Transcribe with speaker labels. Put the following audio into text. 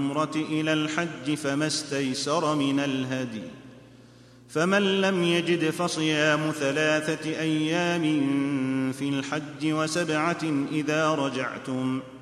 Speaker 1: العمرة إلى الحج فما استيسر من الهدي، فمن لم يجد فصيام 3 أيام في الحج و7 إذا رجعتم،